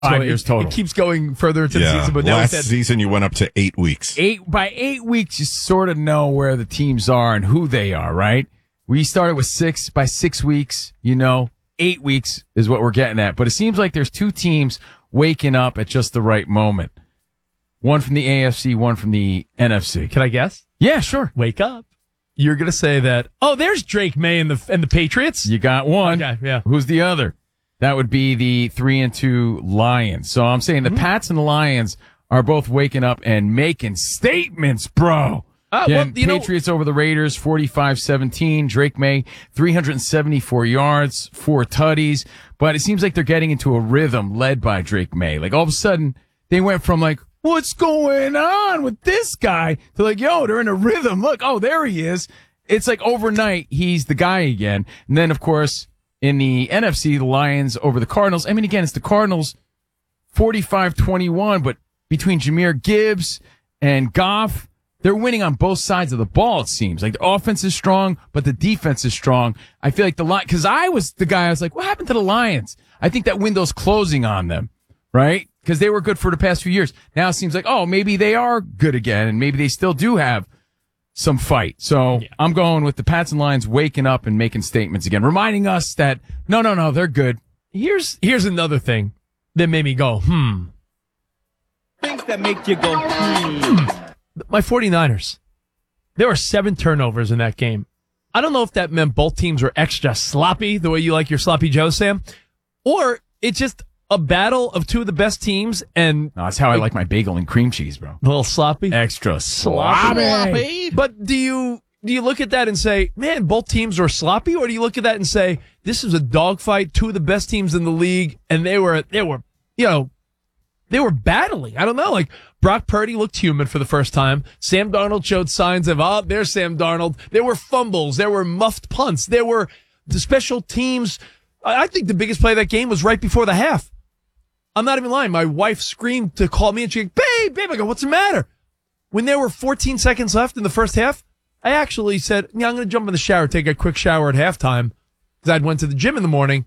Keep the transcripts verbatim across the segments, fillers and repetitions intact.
Five so years it, total. It keeps going further into the Yeah, season. But now last that, season you went up to eight weeks. Eight by eight weeks, you sort of know where the teams are and who they are, right? We started with six by six weeks. You know, eight weeks is what we're getting at. But it seems like there's two teams waking up at just the right moment. One from the A F C, one from the N F C. can I guess? Yeah, sure. Wake up. You're going to say that, oh, there's Drake May and the and the Patriots? You got one. Okay, yeah. Who's the other? That would be the three and two Lions. So I'm saying the Mm-hmm. Pats and the Lions are both waking up and making statements, bro. Uh, Yeah, well, you know- Patriots over the Raiders, forty-five seventeen. Drake May, three hundred seventy-four yards, four tutties. But it seems like they're getting into a rhythm led by Drake May. Like all of a sudden, they went from like, what's going on with this guy? To like, yo, they're in a rhythm. Look, oh, there he is. It's like overnight, he's the guy again. And then, of course, in the N F C, the Lions over the Cardinals. I mean, again, it's the Cardinals forty-five twenty-one, but between Jahmyr Gibbs and Goff, they're winning on both sides of the ball, it seems. Like the offense is strong, but the defense is strong. I feel like the Lions, because I was the guy, I was like, what happened to the Lions? I think that window's closing on them, right? Because they were good for the past few years. Now it seems like, oh, maybe they are good again, and maybe they still do have some fight. So Yeah. I'm going with the Pats and Lions waking up and making statements again, reminding us that, no, no, no, they're good. Here's here's another thing that made me go, hmm. Things that make you go, hmm. My 49ers, there were seven turnovers in that game. I don't know if that meant both teams were extra sloppy, the way you like your sloppy Joe, Sam, or it's just a battle of two of the best teams and No, that's how I like my bagel and cream cheese, bro. a little sloppy. Extra Sloppy. sloppy. But do you do you look at that and say, man, both teams were sloppy, or do you look at that and say, this is a dogfight, two of the best teams in the league, and they were they were you know they were battling. I don't know, like Brock Purdy looked human for the first time. Sam Darnold showed signs of, oh, there's Sam Darnold. There were fumbles, there were muffed punts, there were the special teams. I I think the biggest play of that game was right before the half. I'm not even lying. My wife screamed to call me and she goes, babe, babe. I go, what's the matter? When there were fourteen seconds left in the first half, I actually said, yeah, I'm going to jump in the shower, take a quick shower at halftime because I'd went to the gym in the morning.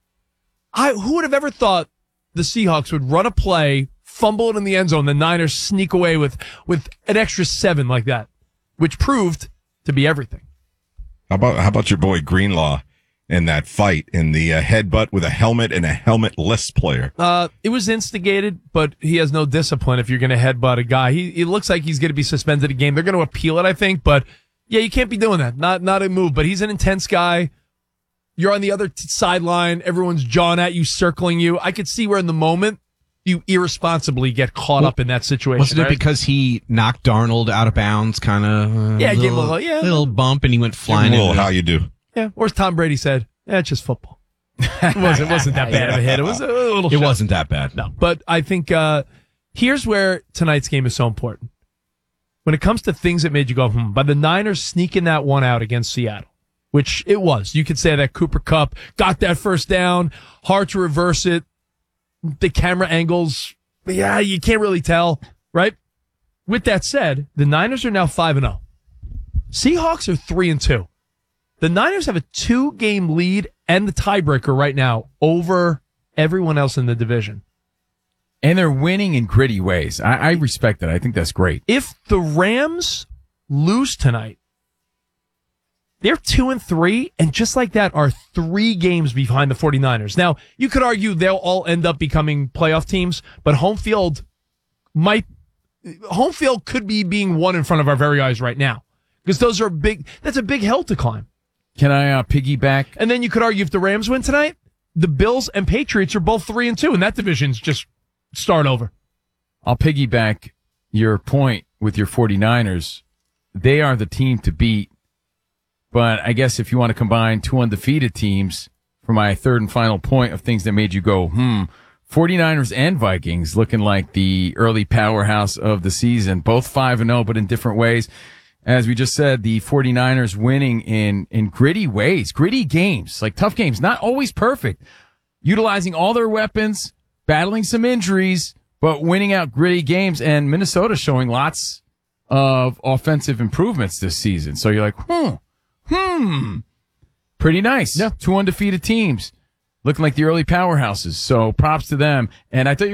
I Who would have ever thought the Seahawks would run a play, fumble it in the end zone, the Niners sneak away with, with an extra seven like that, which proved to be everything. How about how about your boy Greenlaw in that fight in the uh, headbutt with a helmet and a helmetless player? Uh, it was instigated, but he has no discipline if you're going to headbutt a guy. He It looks like he's going to be suspended a game. They're going to appeal it, I think, but yeah, you can't be doing that. Not not a move, but he's an intense guy. You're on the other t- sideline. Everyone's jawing at you, circling you. I could see where in the moment you irresponsibly get caught Well, up in that situation. Wasn't it right? because he knocked Darnold out of bounds, kind of? Uh, Yeah, little, gave him a little- yeah. little bump, and he went Give him flying. a little into how you do. Yeah, or as Tom Brady said, yeah, it's just football. It wasn't, it wasn't that bad of a hit. It was a little It shot. wasn't that bad. No, but I think uh, here's where tonight's game is so important. When it comes to things that made you go, hmm, by the Niners sneaking that one out against Seattle, which it was. You could say that Cooper Kupp got that first down, hard to reverse it. The camera angles, yeah, you can't really tell, right? With that said, the Niners are now five and oh. Seahawks are three and two. The Niners have a two-game lead and the tiebreaker right now over everyone else in the division. And they're winning in gritty ways. I, I respect that. I think that's great. If the Rams lose tonight, they're two and three, and just like that are three games behind the 49ers. Now, you could argue they'll all end up becoming playoff teams, but home field might, home field could be being won in front of our very eyes right now. Because those are big, that's a big hill to climb. Can I uh, piggyback? And then you could argue if the Rams win tonight, the Bills and Patriots are both three and two, and that division's just start over. I'll piggyback your point with your 49ers. They are the team to beat. But I guess if you want to combine two undefeated teams for my third and final point of things that made you go, hmm, 49ers and Vikings looking like the early powerhouse of the season, both five and oh, but in different ways. As we just said, the 49ers winning in, in gritty ways, gritty games, like tough games, not always perfect, utilizing all their weapons, battling some injuries, but winning out gritty games, and Minnesota showing lots of offensive improvements this season. So you're like, hmm, hmm, pretty nice. Yeah. Two undefeated teams. looking like the early powerhouses. So props to them. And I thought you